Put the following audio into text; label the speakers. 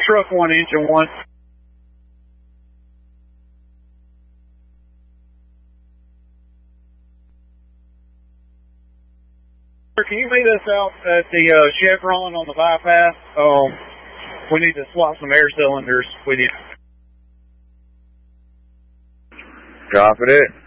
Speaker 1: Truck 1, Engine 1. Can you meet us out at the Chevron on the bypass? We need to swap some air cylinders with you.
Speaker 2: Drop it in.